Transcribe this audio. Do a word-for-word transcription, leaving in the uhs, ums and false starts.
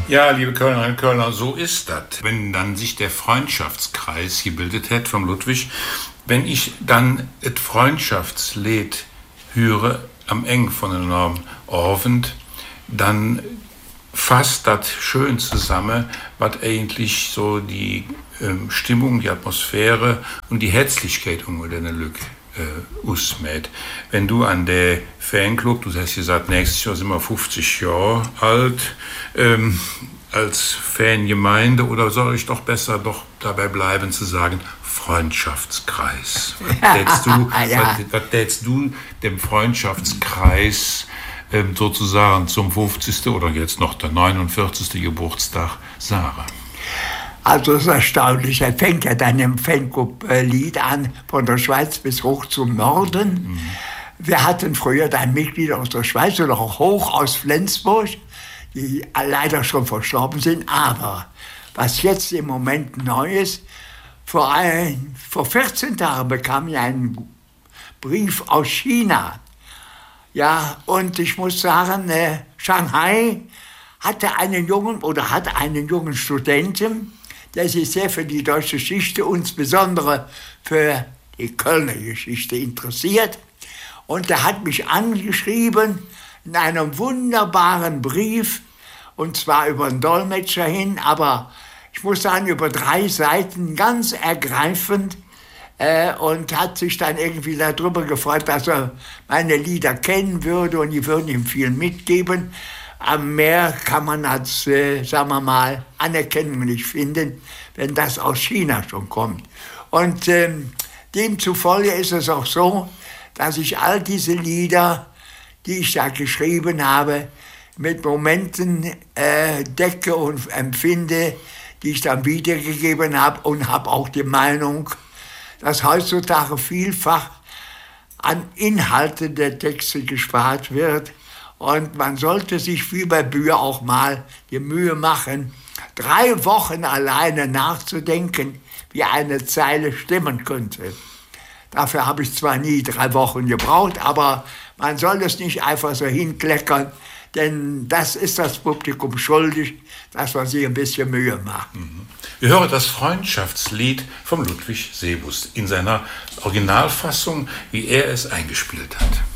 Ja, liebe Kölnerinnen und Kölner, so ist das. Wenn dann sich der Freundschaftskreis gebildet hat vom Ludwig, wenn ich dann das Freundschaftslied höre, am Eng von den Norm Orvend, dann fasst das schön zusammen, was eigentlich so die ähm, Stimmung, die Atmosphäre und die Herzlichkeit unter der Lücke äh, ausmäht. Wenn du an der Fanclub, du hast gesagt, nächstes Jahr sind wir fünfzig Jahre alt, ähm, als Fangemeinde, oder soll ich doch besser doch dabei bleiben zu sagen, Freundschaftskreis. Was tätst du, ja. was, was tätst du dem Freundschaftskreis ähm, sozusagen zum fünfzigsten oder jetzt noch der neunundvierzigsten Geburtstag sagen? Also es ist erstaunlich, er fängt ja dann im Fanclub-Lied an, von der Schweiz bis hoch zum Norden. Mhm. Wir hatten früher dann Mitglieder aus der Schweiz oder auch hoch aus Flensburg, die leider schon verstorben sind. Aber was jetzt im Moment neu ist, vor, ein, vor vierzehn Tagen bekam ich einen Brief aus China. Ja, und ich muss sagen, äh, Shanghai hatte einen jungen oder hat einen jungen Studenten, der sich sehr für die deutsche Geschichte, insbesondere für die Kölner Geschichte interessiert. Und er hat mich angeschrieben in einem wunderbaren Brief, und zwar über einen Dolmetscher hin, aber ich muss sagen, über drei Seiten, ganz ergreifend, äh, und hat sich dann irgendwie darüber gefreut, dass er meine Lieder kennen würde und die würden ihm viel mitgeben. Am Meer kann man als, äh, sagen wir mal, Anerkennung nicht finden, wenn das aus China schon kommt. Und ähm, demzufolge ist es auch so, dass ich all diese Lieder, die ich da geschrieben habe, mit Momenten äh, decke und empfinde, die ich dann wiedergegeben habe, und habe auch die Meinung, dass heutzutage vielfach an Inhalten der Texte gespart wird. Und man sollte sich wie bei Bühr auch mal die Mühe machen, drei Wochen alleine nachzudenken, wie eine Zeile stimmen könnte. Dafür habe ich zwar nie drei Wochen gebraucht, aber man soll es nicht einfach so hinkleckern, denn das ist das Publikum schuldig, dass man sich ein bisschen Mühe macht. Wir hören das Freundschaftslied vom Ludwig Sebust in seiner Originalfassung, wie er es eingespielt hat.